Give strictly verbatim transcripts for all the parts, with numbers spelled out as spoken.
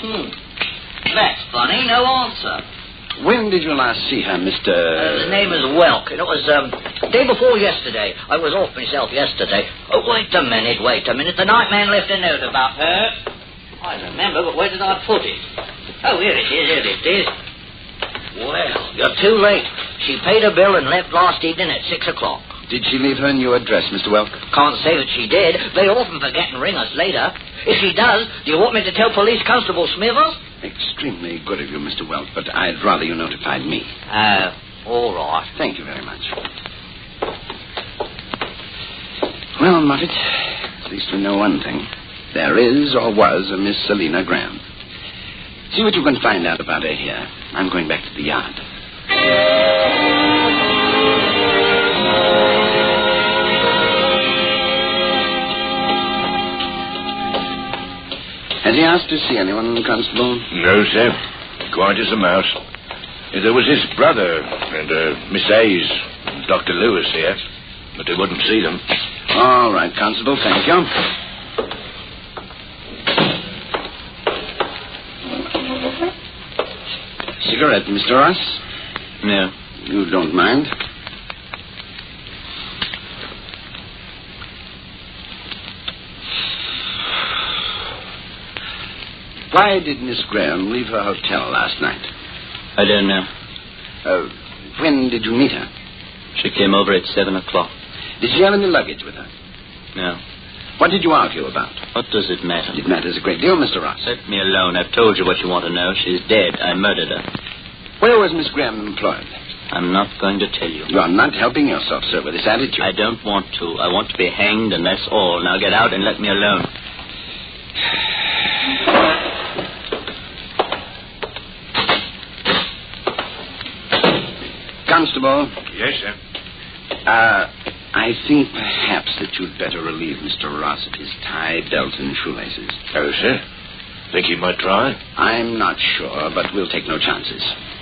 Hmm. That's funny. No answer. When did you last see her, Mister... Uh, the name is Welk. It was, um, day before yesterday. I was off myself yesterday. Oh, wait a minute, wait a minute. The night man left a note about her. I remember, but where did I put it? Oh, here it is, here it is. Well, you're too late. She paid her bill and left last evening at six o'clock. Did she leave her new address, Mister Welk? Can't say that she did. They often forget and ring us later. If she does, do you want me to tell Police Constable Smithers? Extremely good of you, Mister Welk, but I'd rather you notified me. Oh, uh, all right. Thank you very much. Well, Moffat, at least we know one thing. There is or was a Miss Selina Graham. See what you can find out about her here. I'm going back to the yard. Has he asked to see anyone, Constable? No, sir. Quiet as a mouse. There was his brother and uh, Miss Hayes and Doctor Lewis here, but they wouldn't see them. All right, Constable, thank you. Cigarette, Mister Ross? No. You don't mind? Why did Miss Graham leave her hotel last night? I don't know. Uh, when did you meet her? She came over at seven o'clock. Did she have any luggage with her? No. What did you argue about? What does it matter? It matters a great deal, Mister Ross. Let me alone. I've told you what you want to know. She's dead. I murdered her. Where was Miss Graham employed? I'm not going to tell you. You are not helping yourself, sir, with this attitude. I don't want to. I want to be hanged, and that's all. Now get out and let me alone. Constable. Yes, sir. Uh, I think perhaps that you'd better relieve Mister Ross of his tie, belt, and shoelaces. Oh, sir? Think he might try? I'm not sure, but we'll take no chances.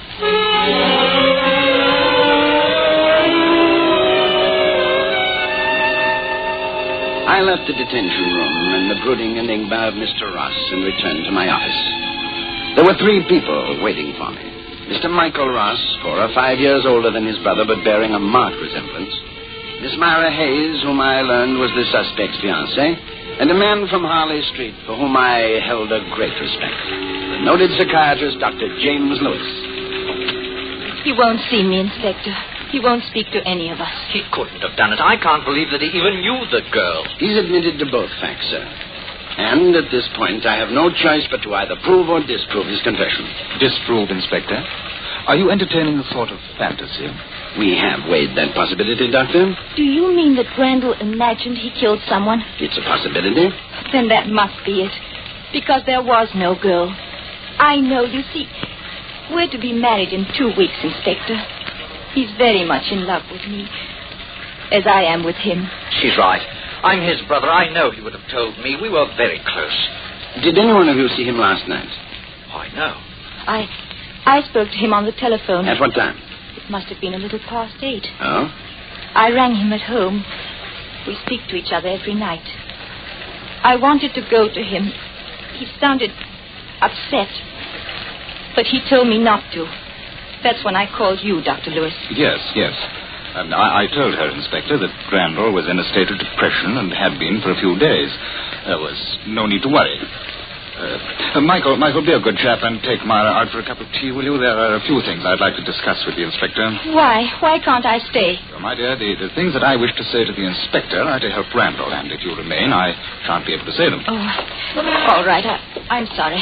I left the detention room and the brooding enigma of Mister Ross and returned to my office. There were three people waiting for me. Mister Michael Ross, four or five years older than his brother, but bearing a marked resemblance. Miss Myra Hayes, whom I learned was the suspect's fiancée, and a man from Harley Street for whom I held a great respect. The noted psychiatrist, Doctor James Lewis. He won't see me, Inspector. He won't speak to any of us. He couldn't have done it. I can't believe that he even knew the girl. He's admitted to both facts, sir. And at this point, I have no choice but to either prove or disprove his confession. Disprove, Inspector? Are you entertaining a sort of fantasy? We have weighed that possibility, Doctor. Do you mean that Randall imagined he killed someone? It's a possibility. Then that must be it. Because there was no girl. I know, you see. We're to be married in two weeks, Inspector. He's very much in love with me. As I am with him. She's right. I'm his brother. I know he would have told me. We were very close. Did any one of you see him last night? Why, no. I I spoke to him on the telephone. At what time? It must have been a little past eight. Oh? I rang him at home. We speak to each other every night. I wanted to go to him. He sounded upset. But he told me not to. That's when I called you, Doctor Lewis. Yes, yes. Um, I, I told her, Inspector, that Randall was in a state of depression and had been for a few days. There was no need to worry. Uh, uh, Michael, Michael, be a good chap and take Myra out for a cup of tea, will you? There are a few things I'd like to discuss with the Inspector. Why? Why can't I stay? Oh, my dear, the, the things that I wish to say to the Inspector are to help Randall, and if you remain, I shan't be able to say them. Oh, all right. I, I'm sorry.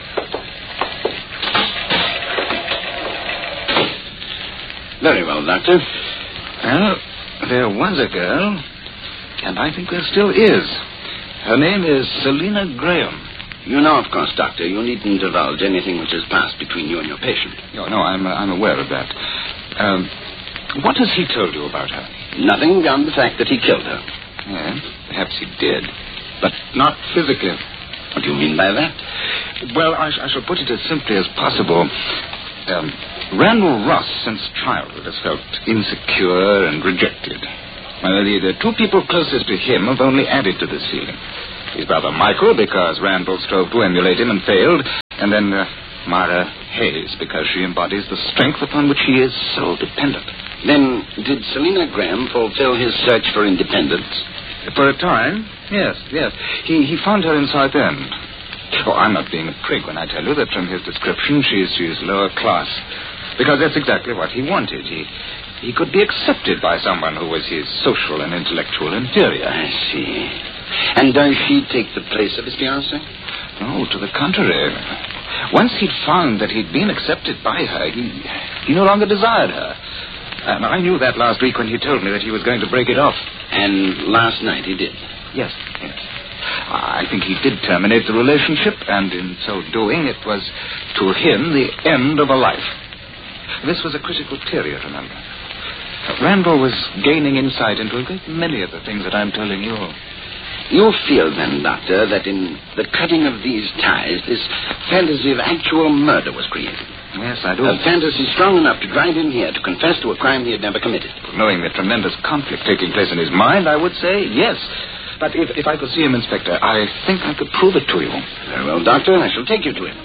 Very well, Doctor. Well, there was a girl, and I think there still is. Her name is Selina Graham. You know, of course, Doctor, you needn't divulge anything which has passed between you and your patient. No, no, I'm, uh, I'm aware of that. Um, what has he told you about her? Nothing beyond the fact that he killed her. Yes, perhaps he did, but not physically. What do you mean by that? Well, I, I shall put it as simply as possible. Um, Randall Ross, since childhood, has felt insecure and rejected. Well, the, the two people closest to him have only added to this feeling. His brother Michael, because Randall strove to emulate him and failed, And then uh, Mara Hayes, because she embodies the strength upon which he is so dependent. Then, did Selina Graham fulfill his search for independence? For a time, yes, yes. He he found her in Southend. Oh, I'm not being a prig when I tell you that from his description she's she's lower class. Because that's exactly what he wanted. He he could be accepted by someone who was his social and intellectual inferior. I see. And does she take the place of his fiancée? No, to the contrary. Once he'd found that he'd been accepted by her, he he no longer desired her. And I knew that last week when he told me that he was going to break it off. And last night he did? Yes, yes. I think he did terminate the relationship, and in so doing, it was, to him, the end of a life. This was a critical period, remember. Randall was gaining insight into a great many of the things that I'm telling you. You feel, then, Doctor, that in the cutting of these ties, this fantasy of actual murder was created? Yes, I do. A fantasy strong enough to drive him here to confess to a crime he had never committed. Knowing the tremendous conflict taking place in his mind, I would say yes. But if, if I could see him, Inspector, I think I could prove it to you. Very well, Doctor. I shall take you to him.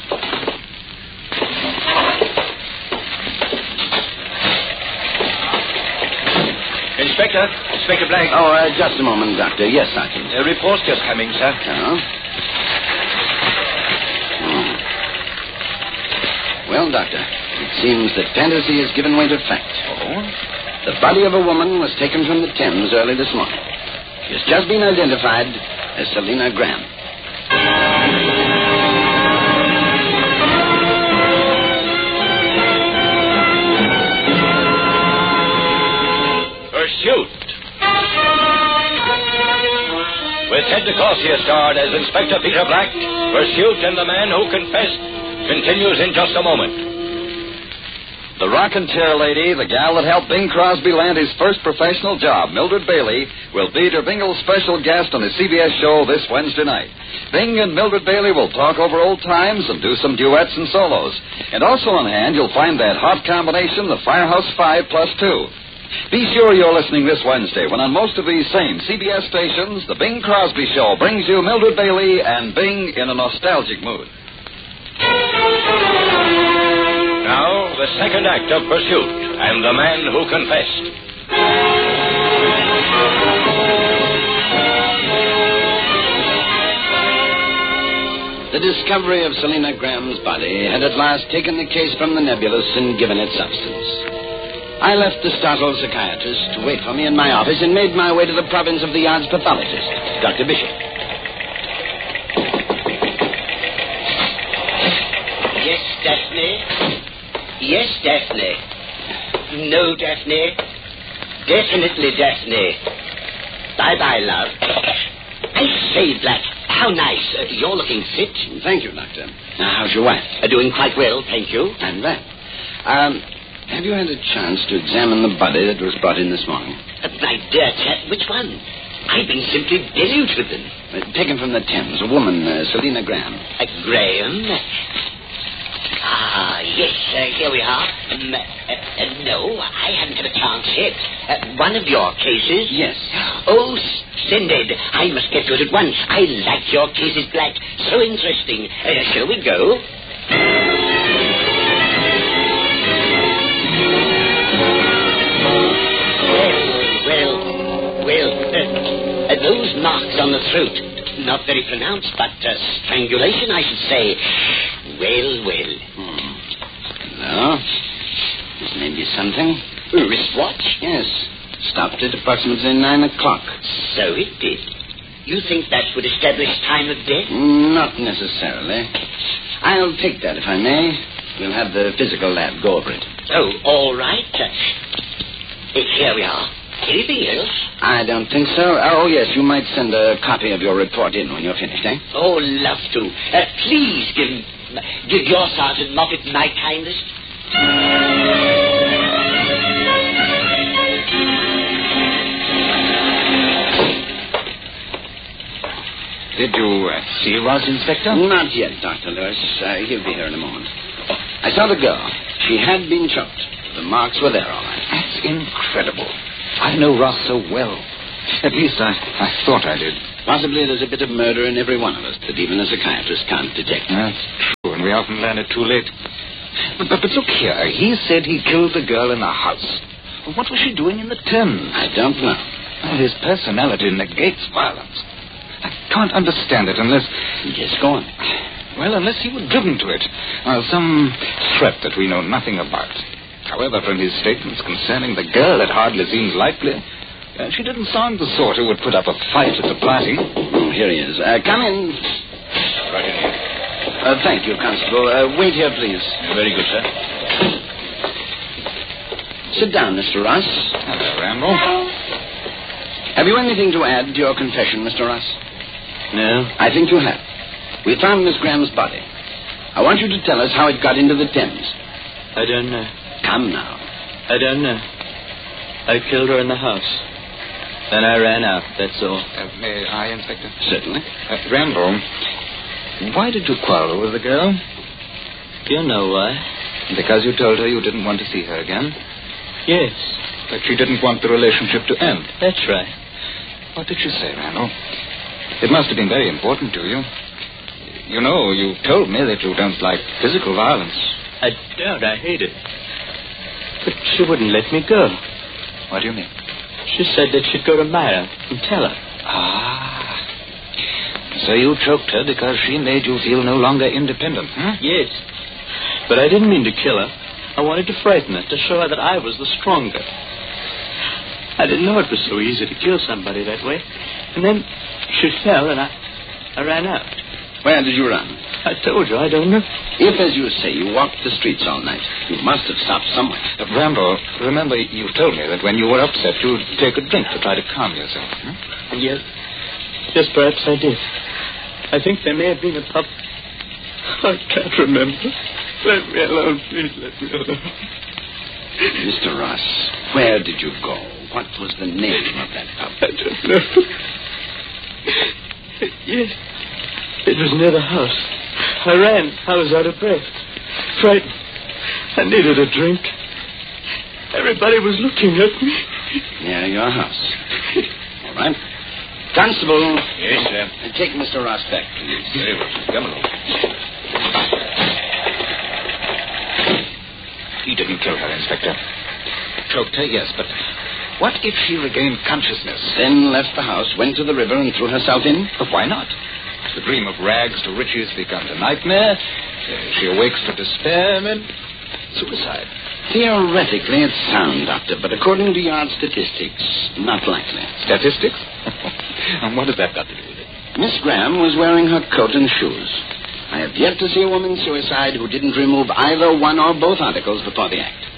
Inspector, Inspector Blank. Oh, uh, just a moment, Doctor. Yes, Sergeant. A report's just coming, sir. Oh? Hmm. Well, Doctor, it seems that fantasy has given way to fact. Oh? The body of a woman was taken from the Thames early this morning. She has just been identified as Selina Graham. Pursuit. With Ted DeCorsia starred as Inspector Peter Black, Pursuit and the Man Who Confessed continues in just a moment. The rocketeer lady, the gal that helped Bing Crosby land his first professional job, Mildred Bailey, will be Der Bingle's special guest on the C B S show this Wednesday night. Bing and Mildred Bailey will talk over old times and do some duets and solos. And also on hand, you'll find that hot combination, the Firehouse Five plus two. Be sure you're listening this Wednesday when on most of these same C B S stations, the Bing Crosby Show brings you Mildred Bailey and Bing in a nostalgic mood. Now, the second act of Pursuit and the Man Who Confessed. The discovery of Selina Graham's body had at last taken the case from the nebulous and given it substance. I left the startled psychiatrist to wait for me in my office and made my way to the province of the Yard's pathologist, Doctor Bishop. Yes, Daphne? Yes, Daphne. No, Daphne. Definitely, Daphne. Bye-bye, love. I say, Black, how nice. Uh, you're looking fit. Thank you, Doctor. Now, how's your wife? Uh, doing quite well, thank you. I'm glad. Um, have you had a chance to examine the body that was brought in this morning? Uh, my dear chap, which one? I've been simply deluged with them. Uh, taken from the Thames, a woman, uh, Selina Graham. Uh, Graham? Ah, yes, uh, here we are. Um, uh, uh, no, I haven't had a chance yet. Uh, one of your cases? Yes. Oh, splendid. I must get to it at once. I like your cases, Black. So interesting. Uh, shall we go? Well, well, well, uh, uh, those marks on the throat. Not very pronounced, but uh, strangulation, I should say. Well, well. Hmm. No. This may be something. Wristwatch? Yes. Stopped at approximately nine o'clock. So it did. You think that would establish time of death? Not necessarily. I'll take that, if I may. We'll have the physical lab go over it. Oh, all right. Uh, here we are. Anything else? I don't think so. Oh, yes, you might send a copy of your report in when you're finished, eh? Oh, love to. Uh, please give give your Sergeant Moffat my kindest. Did you uh, see Ross, Inspector? Not yet, Doctor Lewis. Uh, he'll be here in a moment. I saw the girl. She had been choked. The marks were there, all right. That's incredible. I know Ross so well. At least I, I thought I did. Possibly there's a bit of murder in every one of us that even a psychiatrist can't detect. That's true. we often learn it too late. But, but, but look here. He said he killed the girl in the house. Well, what was she doing in the Thames? I don't know. Well, his personality negates violence. I can't understand it unless... Yes, go on. Well, unless he were driven to it. Well, some threat that we know nothing about. However, from his statements concerning the girl, it hardly seems likely. Uh, she didn't sound the sort who would put up a fight at the party. Oh, here he is. Uh, come in. Right in here. Uh, thank you, Constable. Uh, wait here, please. Very good, sir. Sit down, Mister Ross. Hello, Randall. Have you anything to add to your confession, Mister Ross? No? I think you have. We found Miss Graham's body. I want you to tell us how it got into the Thames. I don't know. Come now. I don't know. I killed her in the house. Then I ran out, that's all. Uh, may I, Inspector? Certainly. Uh, Randall, why did you quarrel with the girl? You know why? Because you told her you didn't want to see her again? Yes. That she didn't want the relationship to end? That's right. What did she say, Randall? It must have been very important to you. You know, you told me that you don't like physical violence. I don't. I hate it. But she wouldn't let me go. What do you mean? She said that she'd go to Maya and tell her. Ah. So you choked her because she made you feel no longer independent, huh? Yes. But I didn't mean to kill her. I wanted to frighten her, to show her that I was the stronger. I didn't know it was so easy to kill somebody that way. And then she fell and I, I ran out. Where did you run? I told you, I don't know. If, as you say, you walked the streets all night, you must have stopped somewhere. Uh, Randall, remember you told me that when you were upset, you'd take a drink to try to calm yourself. Huh? Yes. Yes, perhaps I did. I think there may have been a pub. I can't remember. Let me alone, please, let me alone. Mister Ross, where did you go? What was the name of that pub? I don't know. Yes. It was near the house. I ran. I was out of breath. Frightened. I needed a drink. Everybody was looking at me. Near your house. All right. Constable. Yes, sir. Take Mister Ross back, please. Very well, sir. Come along. He didn't kill her, Inspector. Choked her, yes, but what if she regained consciousness? Then left the house, went to the river, and threw herself in? But why not? The dream of rags to riches becomes a nightmare. Uh, she awakes to despair, and then suicide. Theoretically, it's sound, Doctor, but according to your statistics, not likely. Statistics? And what has that got to do with it? Miss Graham was wearing her coat and shoes. I have yet to see a woman suicide who didn't remove either one or both articles before the act.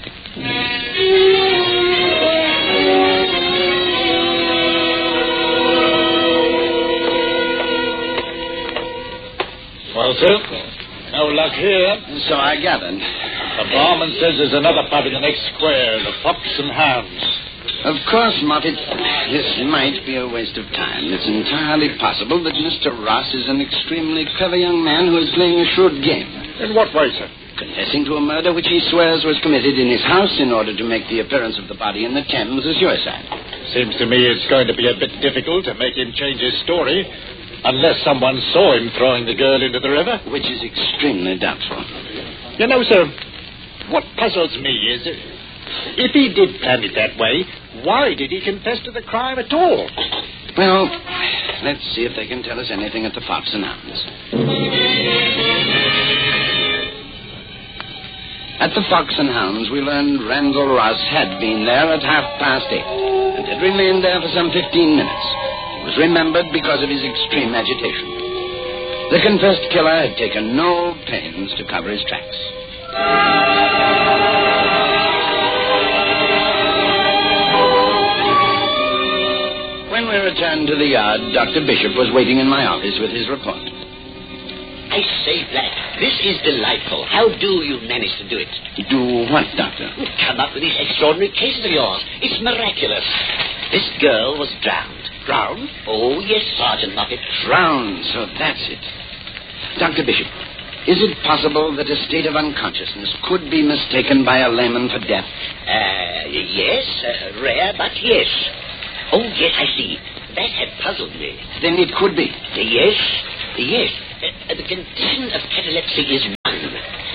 Well, sir, no luck here. So I gathered. The barman says there's another pub in the next square, the Fox and Hounds. Of course, Moffat, this might be a waste of time. It's entirely possible that Mister Ross is an extremely clever young man who is playing a shrewd game. In what way, sir? Confessing to a murder which he swears was committed in his house in order to make the appearance of the body in the Thames a suicide. Seems to me it's going to be a bit difficult to make him change his story, unless someone saw him throwing the girl into the river. Which is extremely doubtful. You know, sir, what puzzles me is, if he did plan it that way, why did he confess to the crime at all? Well, let's see if they can tell us anything at the Fox and Hounds. At the Fox and Hounds, we learned Randall Ross had been there at half past eight and had remained there for some fifteen minutes. He was remembered because of his extreme agitation. The confessed killer had taken no pains to cover his tracks. When we returned to the yard, Doctor Bishop was waiting in my office with his report. I say, Black, this is delightful. How do you manage to do it? Do what, Doctor? Come up with these extraordinary cases of yours. It's miraculous. This girl was drowned. Drowned? Oh, yes, Sergeant Moffat. Drowned, so that's it. Doctor Bishop, is it possible that a state of unconsciousness could be mistaken by a layman for death? Uh, yes, uh, rare, but yes. Oh, yes, I see. That had puzzled me. Then it could be. Yes, yes. Uh, the condition of catalepsy is one.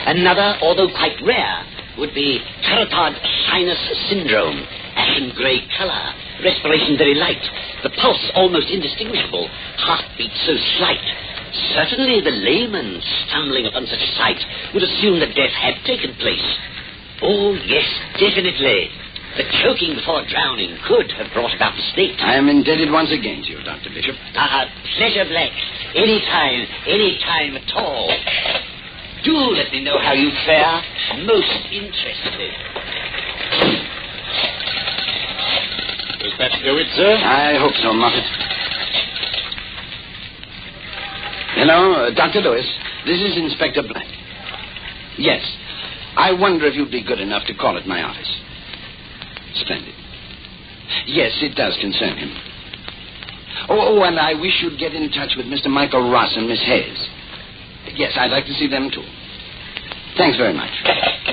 Another, although quite rare, would be carotid sinus syndrome, ashen grey colour, respiration very light, the pulse almost indistinguishable, heartbeat so slight. Certainly the layman, stumbling upon such a sight, would assume that death had taken place. Oh, yes, definitely. The choking before drowning could have brought about the state. I am indebted once again to you, Doctor Bishop. Ah, pleasure, Black. Any time, any time at all. Do let me know how you fare. Most interested. Does that do it, sir? I hope so, Moffat. Hello, uh, Doctor Lewis. This is Inspector Black. Yes. I wonder if you'd be good enough to call at my office. Splendid. Yes, it does concern him. Oh, oh, and I wish you'd get in touch with Mister Michael Ross and Miss Hayes. Yes, I'd like to see them, too. Thanks very much.